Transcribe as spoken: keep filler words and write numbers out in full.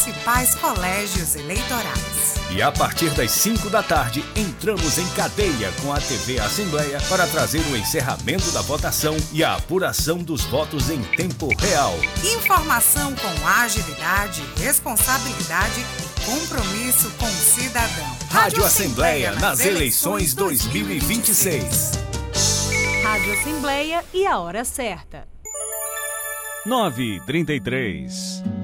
principais colégios eleitorais. E a partir das cinco da tarde, entramos em cadeia com a T V Assembleia para trazer o encerramento da votação e a apuração dos votos em tempo real. Informação com agilidade, responsabilidade e compromisso com o cidadão. Rádio Assembleia nas eleições dois mil e vinte e seis. Rádio Assembleia e a hora certa. nove e trinta e três.